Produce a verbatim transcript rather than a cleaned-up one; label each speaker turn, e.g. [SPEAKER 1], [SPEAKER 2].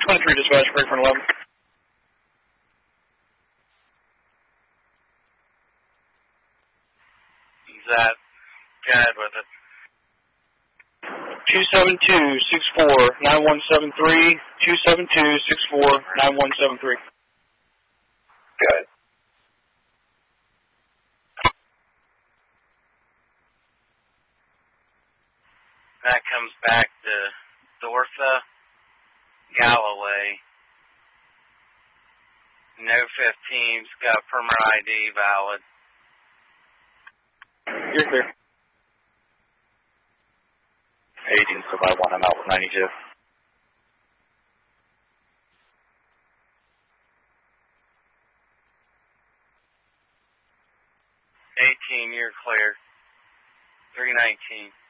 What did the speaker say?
[SPEAKER 1] twenty-three dispatch, break for eleven.
[SPEAKER 2] He's that guy with it.
[SPEAKER 1] two seven two, six four, nine one seven three, two seven two, six four, nine one seven three.
[SPEAKER 3] Good.
[SPEAKER 2] That comes back to Dortha Galloway. No fifteen's got permanent I D valid.
[SPEAKER 1] You're clear.
[SPEAKER 3] eighteen, so by one, I'm out with ninety-two.
[SPEAKER 2] eighteen, you're clear. three nineteen.